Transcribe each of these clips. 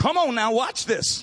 Come on now, watch this.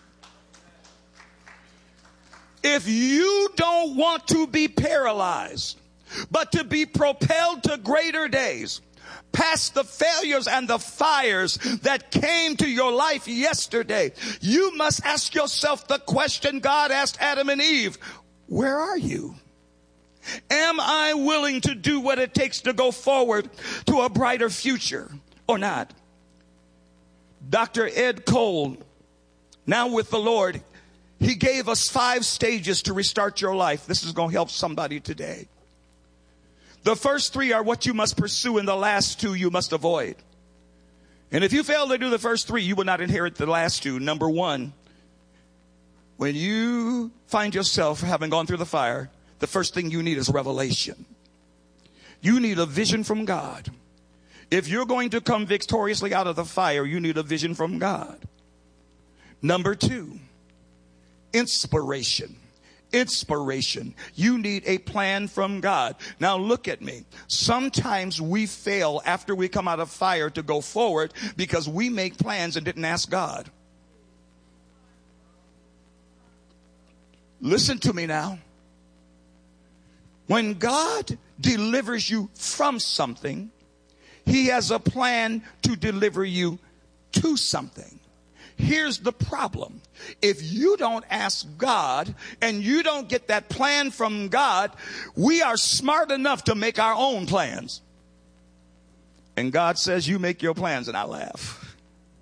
If you don't want to be paralyzed, but to be propelled to greater days, past the failures and the fires that came to your life yesterday, you must ask yourself the question God asked Adam and Eve: where are you? Am I willing to do what it takes to go forward to a brighter future or not? Dr. Ed Cole, now with the Lord, he gave us 5 stages to restart your life. This is going to help somebody today. The first 3 are what you must pursue, and the last 2 you must avoid. And if you fail to do the first 3, you will not inherit the last 2. Number 1, when you find yourself having gone through the fire, the first thing you need is revelation. You need a vision from God. If you're going to come victoriously out of the fire, you need a vision from God. Number 2, inspiration. Inspiration. You need a plan from God. Now look at me. Sometimes we fail after we come out of fire to go forward because we make plans and didn't ask God. Listen to me now. When God delivers you from something, He has a plan to deliver you to something. Here's the problem. If you don't ask God and you don't get that plan from God, we are smart enough to make our own plans. And God says, you make your plans, and I laugh.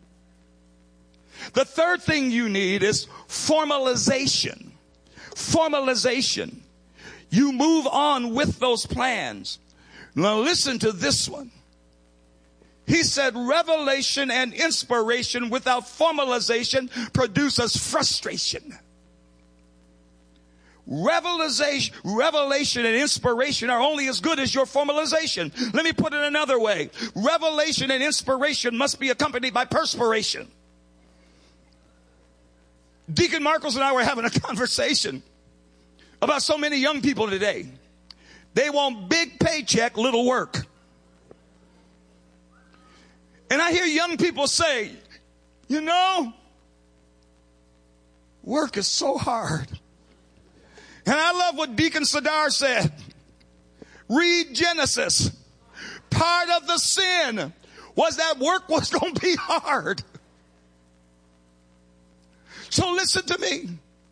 The third thing you need is formalization. Formalization. You move on with those plans. Now listen to this one. He said revelation and inspiration without formalization produces frustration. Revelation and inspiration are only as good as your formalization. Let me put it another way. Revelation and inspiration must be accompanied by perspiration. Deacon Marcos and I were having a conversation about so many young people today. They want big paycheck, little work. And I hear young people say, you know, work is so hard. And I love what Deacon Sadar said. Read Genesis. Part of the sin was that work was going to be hard. So listen to me.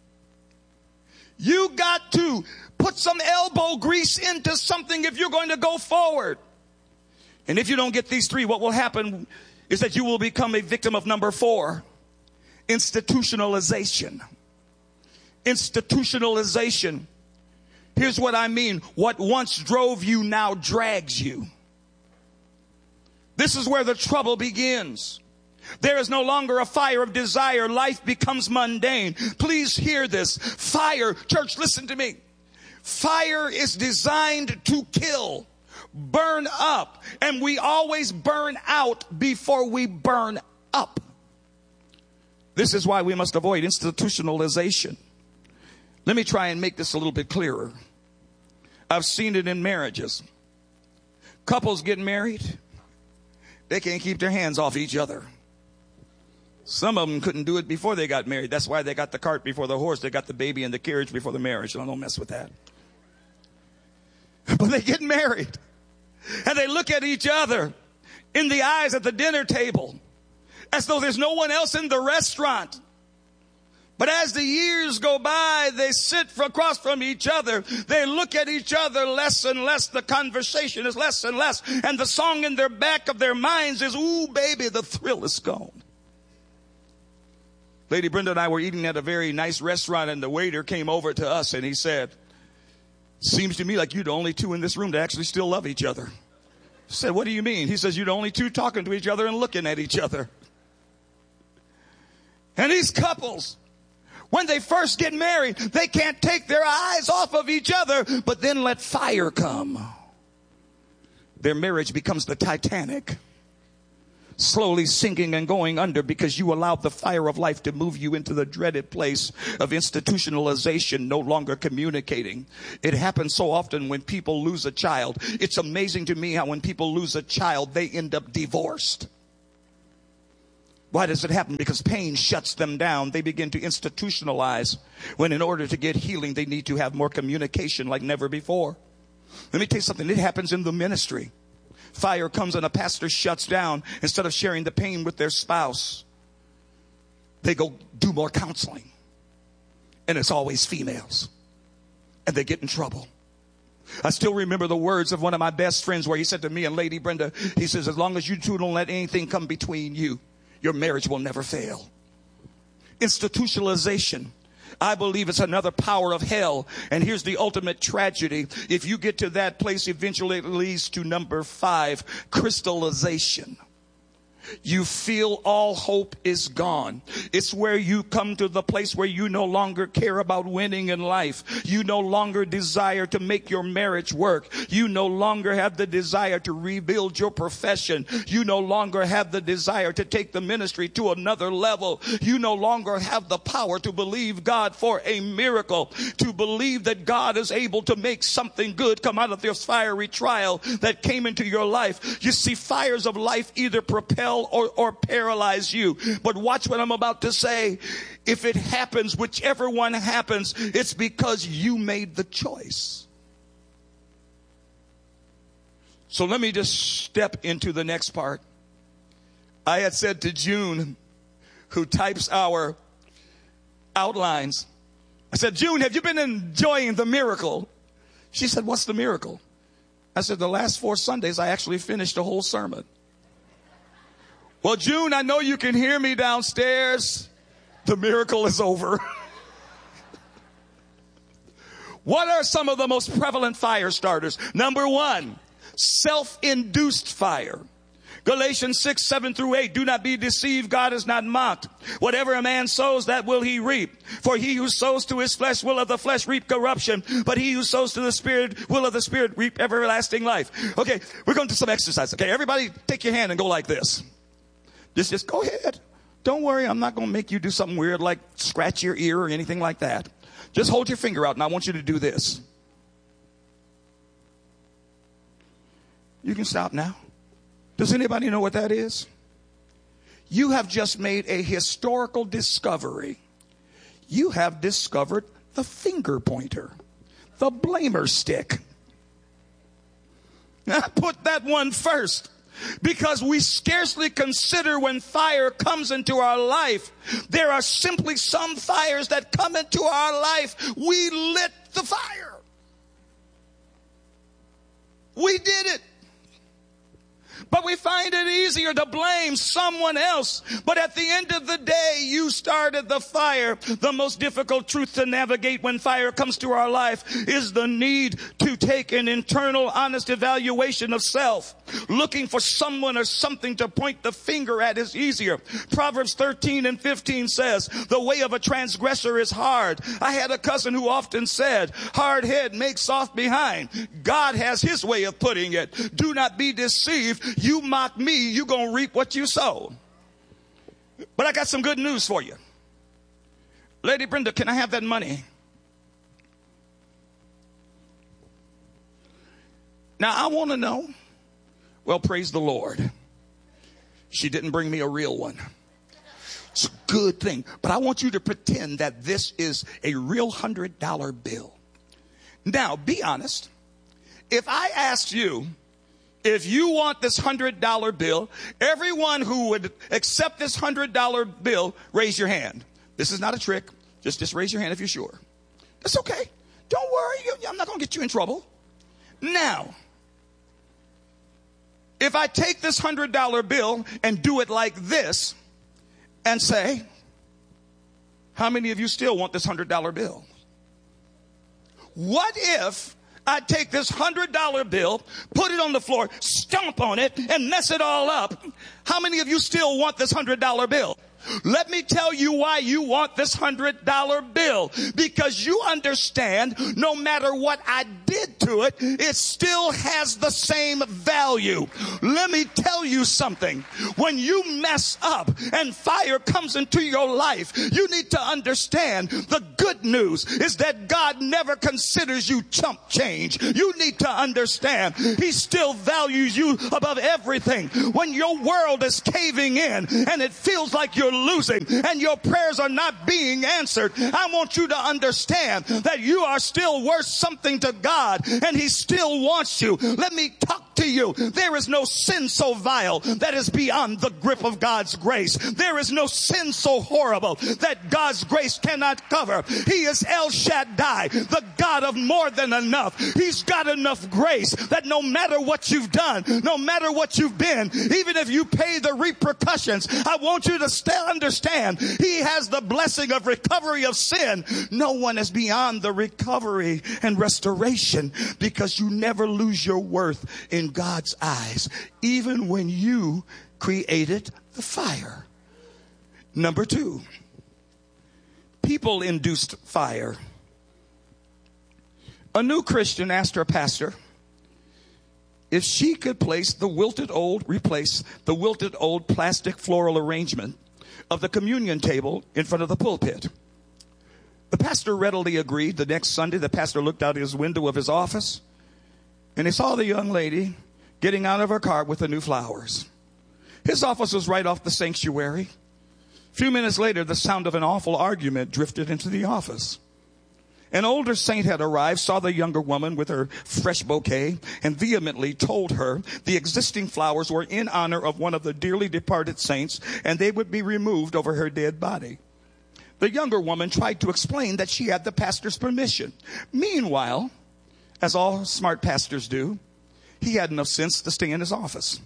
You got to put some elbow grease into something if you're going to go forward. And if you don't get these 3, what will happen is that you will become a victim of number 4, institutionalization. Institutionalization. Here's what I mean. What once drove you now drags you. This is where the trouble begins. There is no longer a fire of desire. Life becomes mundane. Please hear this. Fire, church, listen to me. Fire is designed to kill, burn up, and we always burn out before we burn up. This is why we must avoid institutionalization. Let me try and make this a little bit clearer. I've seen it in marriages. Couples get married, they can't keep their hands off each other. Some of them couldn't do it before they got married. That's why they got the cart before the horse. They got the baby in the carriage before the marriage. Don't mess with that. But they get married, and they look at each other in the eyes at the dinner table as though there's no one else in the restaurant. But as the years go by, they sit across from each other. They look at each other less and less. The conversation is less and less. And the song in their back of their minds is, ooh, baby, the thrill is gone. Lady Brenda and I were eating at a very nice restaurant, and the waiter came over to us and he said, seems to me like you're the only 2 in this room that actually still love each other. I said, what do you mean? He says, you're the only 2 talking to each other and looking at each other. And these couples, when they first get married, they can't take their eyes off of each other, but then let fire come. Their marriage becomes the Titanic, slowly sinking and going under because you allowed the fire of life to move you into the dreaded place of institutionalization, no longer communicating. It happens so often when people lose a child. It's amazing to me how when people lose a child, they end up divorced. Why does it happen? Because pain shuts them down. They begin to institutionalize when in order to get healing, they need to have more communication like never before. Let me tell you something. It happens in the ministry. Fire comes and a pastor shuts down. Instead of sharing the pain with their spouse, they go do more counseling. And it's always females. And they get in trouble. I still remember the words of one of my best friends where he said to me and Lady Brenda, he says, as long as you two don't let anything come between you, your marriage will never fail. Institutionalization, I believe it's another power of hell. And here's the ultimate tragedy. If you get to that place, eventually it leads to number 5, crystallization. You feel all hope is gone. It's where you come to the place where you no longer care about winning in life. You no longer desire to make your marriage work. You no longer have the desire to rebuild your profession. You no longer have the desire to take the ministry to another level. You no longer have the power to believe God for a miracle, to believe that God is able to make something good come out of this fiery trial that came into your life. You see, fires of life either propel or paralyze you. But watch what I'm about to say. If it happens, whichever one happens, it's because you made the choice. So let me just step into the next part. I had said to June, who types our outlines, I said, June, have you been enjoying the miracle? She said, what's the miracle? I said, the last 4 Sundays, I actually finished a whole sermon. Well, June, I know you can hear me downstairs. The miracle is over. What are some of the most prevalent fire starters? Number 1, self-induced fire. Galatians 6:7-8. Do not be deceived. God is not mocked. Whatever a man sows, that will he reap. For he who sows to his flesh will of the flesh reap corruption. But he who sows to the Spirit will of the Spirit reap everlasting life. Okay, we're going to do some exercise. Okay, everybody take your hand and go like this. Just go ahead. Don't worry. I'm not going to make you do something weird like scratch your ear or anything like that. Just hold your finger out and I want you to do this. You can stop now. Does anybody know what that is? You have just made a historical discovery. You have discovered the finger pointer, the blamer stick. Now put that one first. Because we scarcely consider when fire comes into our life. There are simply some fires that come into our life. We lit the fire. We did it. But we find it easier to blame someone else. But at the end of the day, you started the fire. The most difficult truth to navigate when fire comes to our life is the need to take an internal, honest evaluation of self. Looking for someone or something to point the finger at is easier. Proverbs 13:15 says, the way of a transgressor is hard. I had a cousin who often said, hard head makes soft behind. God has his way of putting it. Do not be deceived. You mock me, you're going to reap what you sow. But I got some good news for you. Lady Brenda, can I have that money? Now, I want to know. Well, praise the Lord. She didn't bring me a real one. It's a good thing. But I want you to pretend that this is a real $100 bill. Now, be honest. If I asked you, if you want this $100 bill, everyone who would accept this $100 bill, raise your hand. This is not a trick. Just raise your hand if you're sure. That's okay. Don't worry. I'm not going to get you in trouble. Now, if I take this $100 bill and do it like this and say, how many of you still want this $100 bill? What if I take this $100 bill, put it on the floor, stomp on it, and mess it all up? How many of you still want this $100 bill? Let me tell you why you want this $100 bill. Because you understand no matter what I did to it, it still has the same value. Let me tell you something. When you mess up and fire comes into your life, you need to understand the good news is that God never considers you chump change. You need to understand He still values you above everything. When your world is caving in and it feels like you're losing and your prayers are not being answered, I want you to understand that you are still worth something to God and He still wants you. Let me talk to you. There is no sin so vile that is beyond the grip of God's grace. There is no sin so horrible that God's grace cannot cover. He is El Shaddai, the God of more than enough. He's got enough grace that no matter what you've done, no matter what you've been, even if you pay the repercussions, I want you to still understand He has the blessing of recovery of sin. No one is beyond the recovery and restoration, because you never lose your worth in God's eyes, even when you created the fire. Number 2, people-induced fire. A new Christian asked her pastor if she could replace the wilted old plastic floral arrangement of the communion table in front of the pulpit. The pastor readily agreed. The next Sunday, the pastor looked out his window of his office and he saw the young lady getting out of her car with the new flowers. His office was right off the sanctuary. A few minutes later, the sound of an awful argument drifted into the office. An older saint had arrived, saw the younger woman with her fresh bouquet, and vehemently told her the existing flowers were in honor of one of the dearly departed saints, and they would be removed over her dead body. The younger woman tried to explain that she had the pastor's permission. Meanwhile, as all smart pastors do, he had enough sense to stay in his office.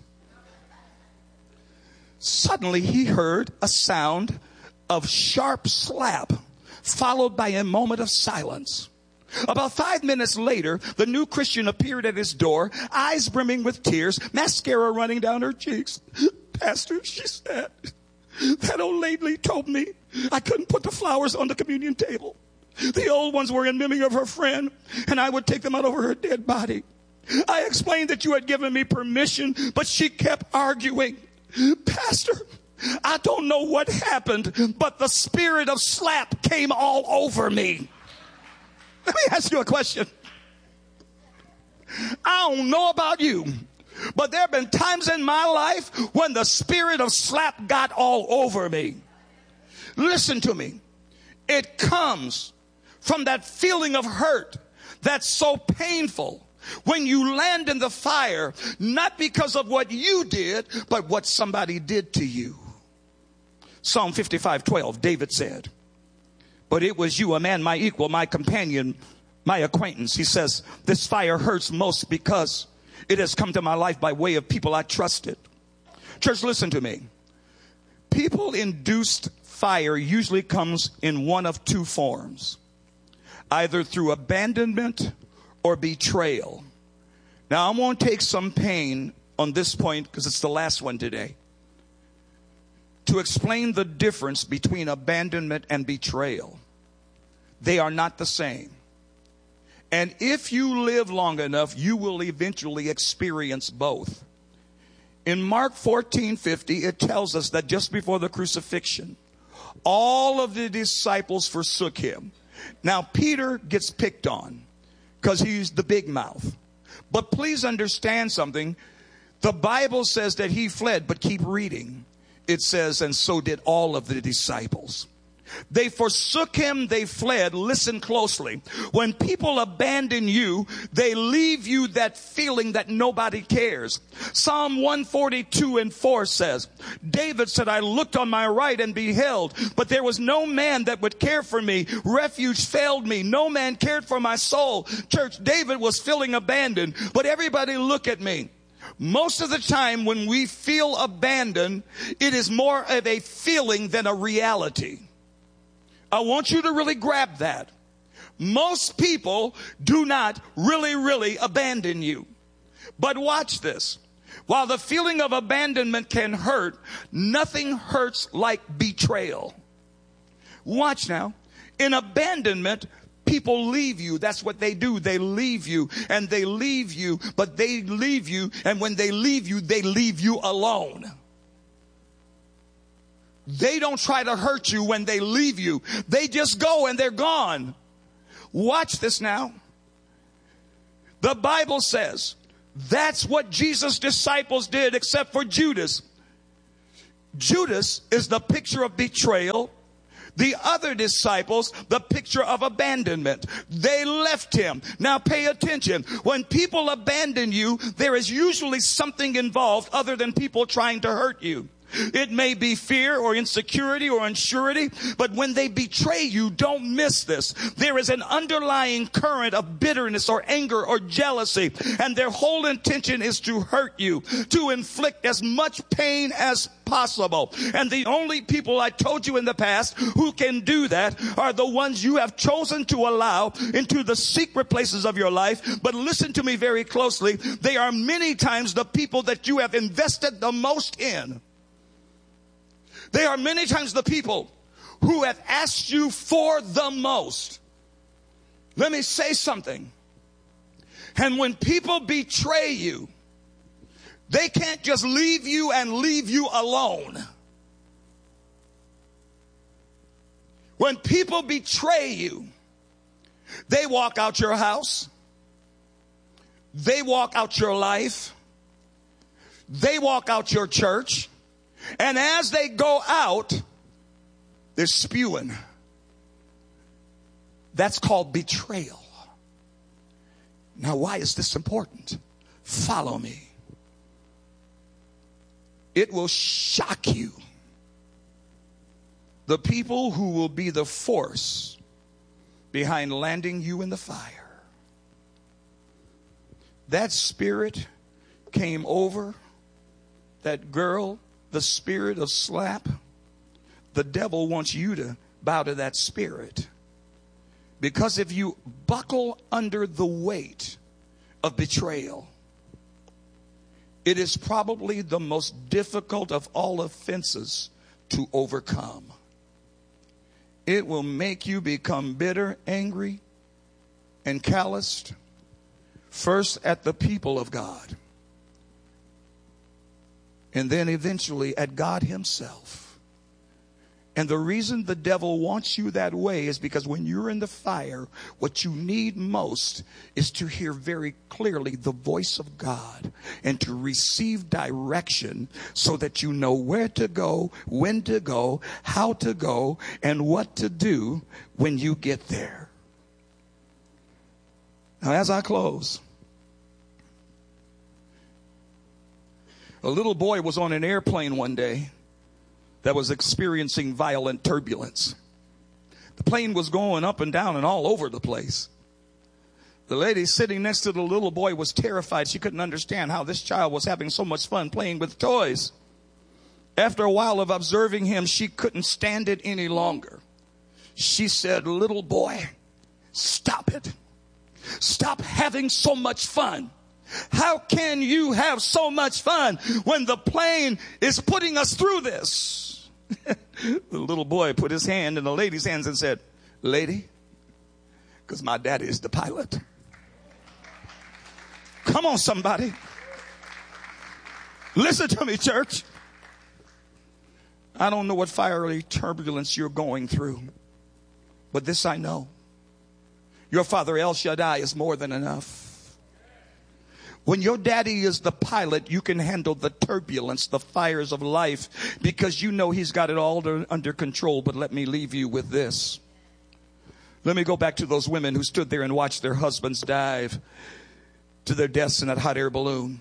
Suddenly, he heard a sound of sharp slap, followed by a moment of silence. About 5 minutes later, the new Christian appeared at his door, eyes brimming with tears, mascara running down her cheeks. Pastor, she said, that old lady told me I couldn't put the flowers on the communion table. The old ones were in memory of her friend, and I would take them out over her dead body. I explained that you had given me permission, but she kept arguing. Pastor, I don't know what happened, but the spirit of slap came all over me. Let me ask you a question. I don't know about you, but there have been times in my life when the spirit of slap got all over me. Listen to me. It comes from that feeling of hurt that's so painful when you land in the fire, not because of what you did, but what somebody did to you. Psalm 55:12, David said, but it was you, a man, my equal, my companion, my acquaintance. He says, this fire hurts most because it has come to my life by way of people I trusted. Church, listen to me. People-induced fire usually comes in one of two forms, either through abandonment or betrayal. Now, I'm going to take some pain on this point because it's the last one today, to explain the difference between abandonment and betrayal. They are not the same. And if you live long enough, you will eventually experience both. In Mark 14:50, it tells us that just before the crucifixion, all of the disciples forsook him. Now, Peter gets picked on because he's the big mouth. But please understand something. The Bible says that he fled, but keep reading. It says, and so did all of the disciples. They forsook him, they fled. Listen closely. When people abandon you, they leave you that feeling that nobody cares. Psalm 142:4 says, David said, I looked on my right and beheld, but there was no man that would care for me. Refuge failed me. No man cared for my soul. Church, David was feeling abandoned, but everybody look at me. Most of the time when we feel abandoned, it is more of a feeling than a reality. I want you to really grab that. Most people do not really abandon you. But watch this. While the feeling of abandonment can hurt, nothing hurts like betrayal. Watch now. In abandonment, people leave you. That's what they do. They leave you and they leave you, but they leave you. And when they leave you alone. They don't try to hurt you when they leave you. They just go and they're gone. Watch this now. The Bible says that's what Jesus' disciples did, except for Judas. Judas is the picture of betrayal. The other disciples, the picture of abandonment. They left him. Now pay attention. When people abandon you, there is usually something involved other than people trying to hurt you. It may be fear or insecurity or unsurety, but when they betray you, don't miss this. There is an underlying current of bitterness or anger or jealousy, and their whole intention is to hurt you, to inflict as much pain as possible. And the only people I told you in the past who can do that are the ones you have chosen to allow into the secret places of your life. But listen to me very closely. They are many times the people that you have invested the most in. They are many times the people who have asked you for the most. Let me say something. And when people betray you, they can't just leave you and leave you alone. When people betray you, they walk out your house. They walk out your life. They walk out your church. And as they go out, they're spewing. That's called betrayal. Now, why is this important? Follow me. It will shock you. The people who will be the force behind landing you in the fire. That spirit came over that girl. The spirit of slap, the devil wants you to bow to that spirit. Because if you buckle under the weight of betrayal, it is probably the most difficult of all offenses to overcome. It will make you become bitter, angry, and calloused, first at the people of God. And then eventually at God himself. And the reason the devil wants you that way is because when you're in the fire, what you need most is to hear very clearly the voice of God and to receive direction so that you know where to go, when to go, how to go, and what to do when you get there. Now, as I close, a little boy was on an airplane one day that was experiencing violent turbulence. The plane was going up and down and all over the place. The lady sitting next to the little boy was terrified. She couldn't understand how this child was having so much fun playing with toys. After a while of observing him, she couldn't stand it any longer. She said, "Little boy, stop it. Stop having so much fun. How can you have so much fun when the plane is putting us through this?" The little boy put his hand in the lady's hands and said, "Lady, because my daddy is the pilot." Come on, somebody. Listen to me, church. I don't know what fiery turbulence you're going through, but this I know. Your Father El Shaddai is more than enough. When your daddy is the pilot, you can handle the turbulence, the fires of life, because you know he's got it all under control. But let me leave you with this. Let me go back to those women who stood there and watched their husbands dive to their deaths in that hot air balloon.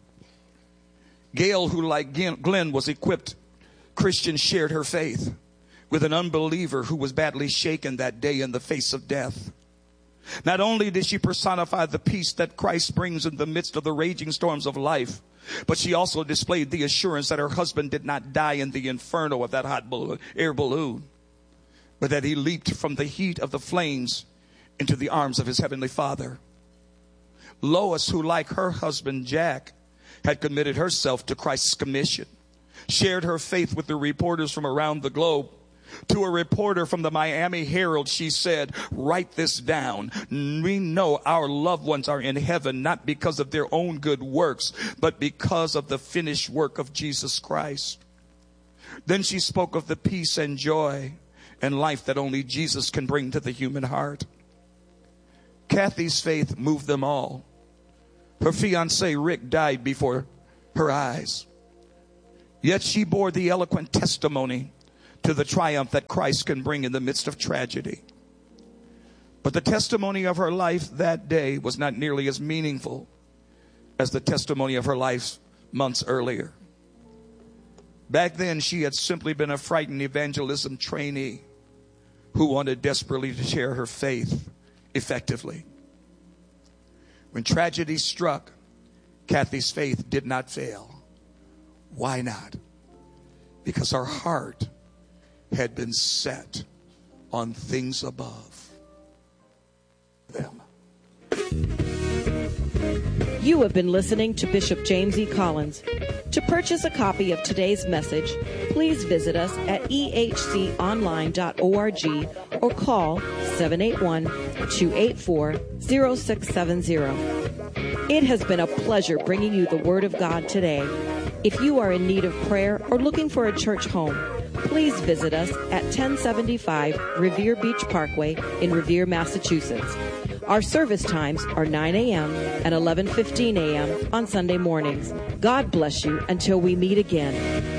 Gail, who like Glenn was equipped Christian, shared her faith with an unbeliever who was badly shaken that day in the face of death. Not only did she personify the peace that Christ brings in the midst of the raging storms of life, but she also displayed the assurance that her husband did not die in the inferno of that hot air balloon, but that he leaped from the heat of the flames into the arms of his heavenly Father. Lois, who like her husband Jack, had committed herself to Christ's commission, shared her faith with the reporters from around the globe. To a reporter from the Miami Herald, she said, "Write this down. We know our loved ones are in heaven not because of their own good works, but because of the finished work of Jesus Christ." Then she spoke of the peace and joy and life that only Jesus can bring to the human heart. Kathy's faith moved them all. Her fiancé, Rick, died before her eyes. Yet she bore the eloquent testimony to the triumph that Christ can bring in the midst of tragedy. But the testimony of her life that day was not nearly as meaningful as the testimony of her life months earlier. Back then, she had simply been a frightened evangelism trainee who wanted desperately to share her faith effectively. When tragedy struck, Kathy's faith did not fail. Why not? Because her heart had been set on things above them. You have been listening to Bishop James E. Collins. To purchase a copy of today's message, please visit us at ehconline.org or call 781-284-0670. It has been a pleasure bringing you the Word of God today. If you are in need of prayer or looking for a church home, please visit us at 1075 Revere Beach Parkway in Revere, Massachusetts. Our service times are 9 a.m. and 11:15 a.m. on Sunday mornings. God bless you until we meet again.